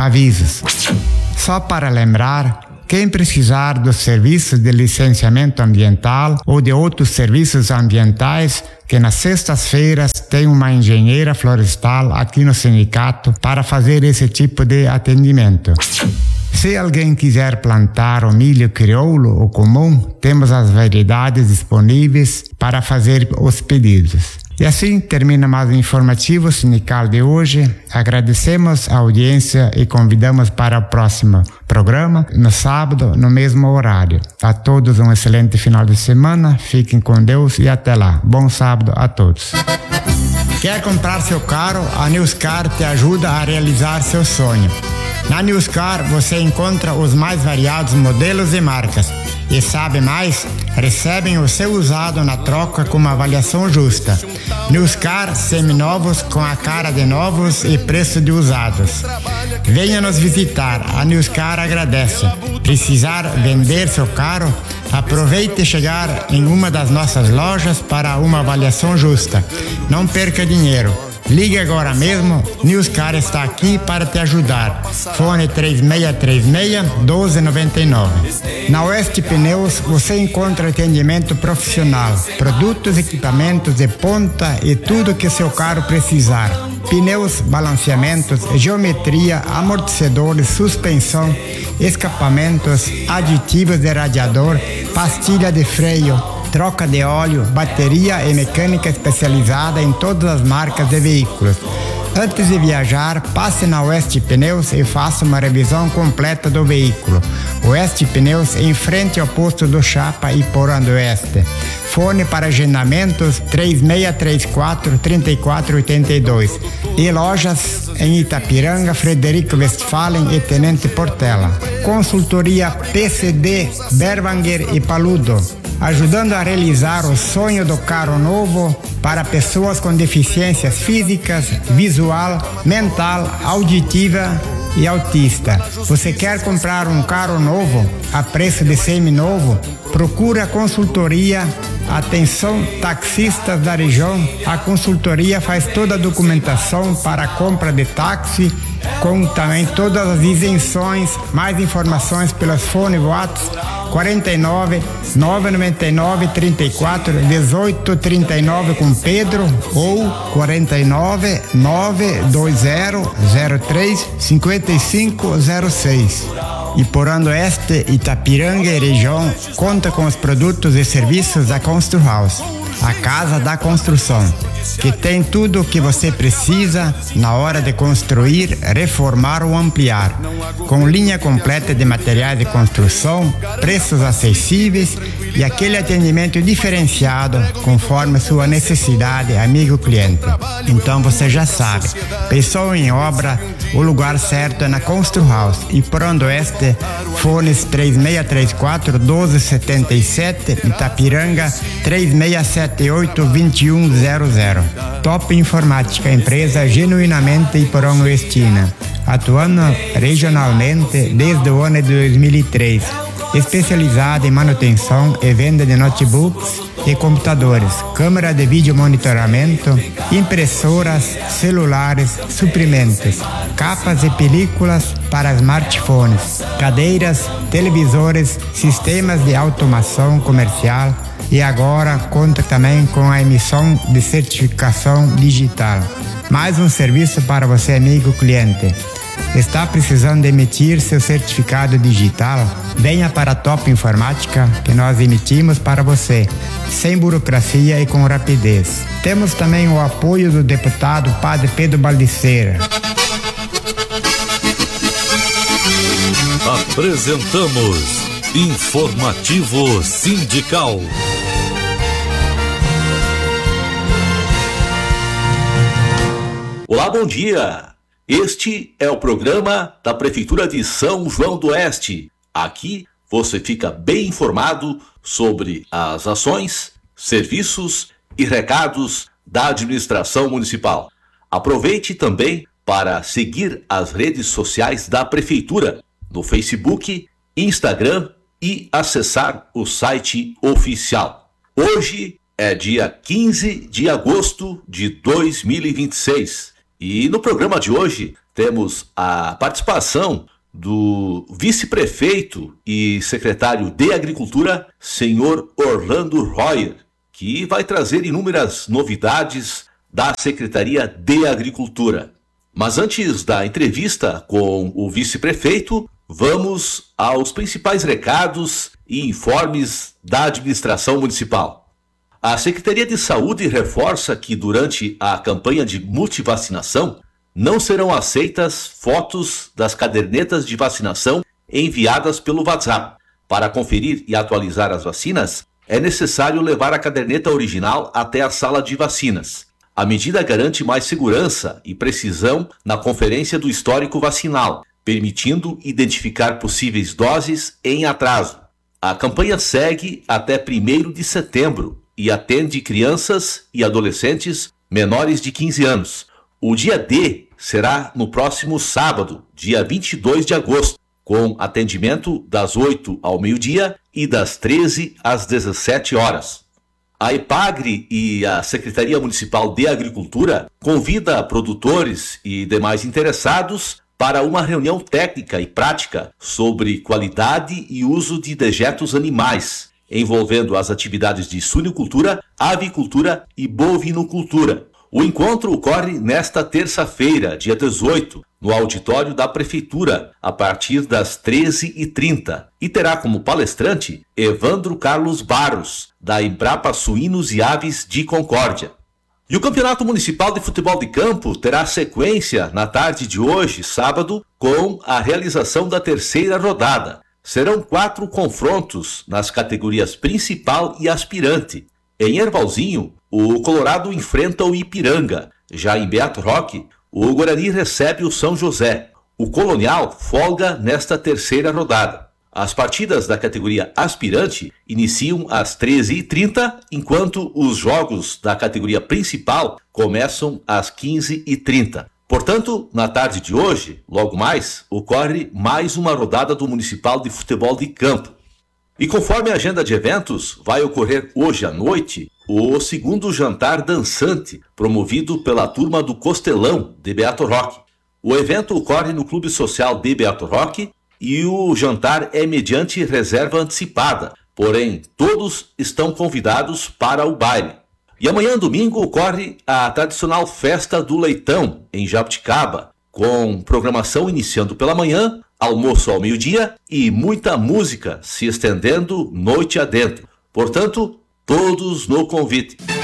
avisos. Só para lembrar, quem precisar dos serviços de licenciamento ambiental ou de outros serviços ambientais, que nas sextas-feiras tem uma engenheira florestal aqui no sindicato para fazer esse tipo de atendimento. Se alguém quiser plantar o milho crioulo ou comum, temos as variedades disponíveis para fazer os pedidos. E assim termina mais o informativo sindical de hoje. Agradecemos a audiência e convidamos para o próximo programa, no sábado, no mesmo horário. A todos um excelente final de semana, fiquem com Deus e até lá. Bom sábado a todos. Quer comprar seu carro? A Newscar te ajuda a realizar seu sonho. Na Newscar você encontra os mais variados modelos e marcas. E sabe mais? Recebem o seu usado na troca com uma avaliação justa. Newscar seminovos com a cara de novos e preço de usados. Venha nos visitar, a Newscar agradece. Precisar vender seu carro? Aproveite e chegar em uma das nossas lojas para uma avaliação justa. Não perca dinheiro. Ligue agora mesmo, Newscar está aqui para te ajudar. Fone 3636-1299. Na Oeste Pneus você encontra atendimento profissional, produtos, equipamentos de ponta e tudo que seu carro precisar. Pneus, balanceamentos, geometria, amortecedores, suspensão, escapamentos, aditivos de radiador, pastilha de freio, troca de óleo, bateria e mecânica especializada em todas as marcas de veículos. Antes de viajar, passe na Oeste Pneus e faça uma revisão completa do veículo. Oeste Pneus, em frente ao posto do Chapa e Porã do Oeste. Fone para agendamentos 3634-3482. E lojas em Itapiranga, Frederico Westphalen e Tenente Portela. Consultoria PCD, Berwanger e Paludo, ajudando a realizar o sonho do carro novo para pessoas com deficiências físicas, visual, mental, auditiva e autista. Você quer comprar um carro novo a preço de seminovo? Procura a consultoria. Atenção taxistas da região, a consultoria faz toda a documentação para a compra de táxi, com também todas as isenções. Mais informações pelos fone WhatsApp 49 999 34 18 39 com Pedro ou 49 920 03 5506. E Porã do Oeste, Itapiranga e região conta com os produtos e serviços da Constru House, a casa da construção, que tem tudo o que você precisa na hora de construir, reformar ou ampliar, com linha completa de materiais de construção, preços acessíveis e aquele atendimento diferenciado conforme sua necessidade, amigo cliente. Então você já sabe, pensou em obra, o lugar certo é na Constru House. E Porã do Oeste, fones 3634-1277, Itapiranga 3678-2100. Top Informática, empresa genuinamente iporã-oestina, atuando regionalmente desde o ano de 2003, especializada em manutenção e venda de notebooks e computadores, câmera de vídeo monitoramento, impressoras, celulares, suprimentos, capas e películas para smartphones, cadeiras, televisores, sistemas de automação comercial e agora conta também com a emissão de certificação digital. Mais um serviço para você, amigo cliente. Está precisando de emitir seu certificado digital? Venha para a Top Informática que nós emitimos para você, sem burocracia e com rapidez. Temos também o apoio do deputado Padre Pedro Baldiceira. Apresentamos Informativo Sindical. Olá, bom dia! Este é o programa da Prefeitura de São João do Oeste. Aqui você fica bem informado sobre as ações, serviços e recados da administração municipal. Aproveite também para seguir as redes sociais da Prefeitura no Facebook, Instagram e acessar o site oficial. Hoje é dia 15 de agosto de 2026. E no programa de hoje temos a participação do vice-prefeito e secretário de Agricultura, senhor Orlando Royer, que vai trazer inúmeras novidades da Secretaria de Agricultura. Mas antes da entrevista com o vice-prefeito, vamos aos principais recados e informes da administração municipal. A Secretaria de Saúde reforça que durante a campanha de multivacinação não serão aceitas fotos das cadernetas de vacinação enviadas pelo WhatsApp. Para conferir e atualizar as vacinas, é necessário levar a caderneta original até a sala de vacinas. A medida garante mais segurança e precisão na conferência do histórico vacinal, permitindo identificar possíveis doses em atraso. A campanha segue até 1º de setembro e atende crianças e adolescentes menores de 15 anos. O dia D será no próximo sábado, dia 22 de agosto, com atendimento das 8 ao meio-dia e das 13 às 17 horas. A EPAGRE e a Secretaria Municipal de Agricultura convida produtores e demais interessados para uma reunião técnica e prática sobre qualidade e uso de dejetos animais, envolvendo as atividades de suinocultura, avicultura e bovinocultura. O encontro ocorre nesta terça-feira, dia 18, no auditório da Prefeitura, a partir das 13h30, e terá como palestrante Evandro Carlos Barros, da Embrapa Suínos e Aves de Concórdia. E o Campeonato Municipal de Futebol de Campo terá sequência na tarde de hoje, sábado, com a realização da 3ª rodada. Serão 4 confrontos nas categorias principal e aspirante. Em Ervalzinho, o Colorado enfrenta o Ipiranga. Já em Beato Roque, o Guarani recebe o São José. O Colonial folga nesta 3ª rodada. As partidas da categoria aspirante iniciam às 13h30, enquanto os jogos da categoria principal começam às 15h30. Portanto, na tarde de hoje, logo mais, ocorre mais uma rodada do Municipal de Futebol de Campo. E conforme a agenda de eventos, vai ocorrer hoje à noite o 2º jantar dançante, promovido pela turma do Costelão de Beato Roque. O evento ocorre no Clube Social de Beato Roque e o jantar é mediante reserva antecipada, porém todos estão convidados para o baile. E amanhã, domingo, ocorre a tradicional Festa do Leitão, em Jabuticaba, com programação iniciando pela manhã, almoço ao meio-dia e muita música se estendendo noite adentro. Portanto, todos no convite.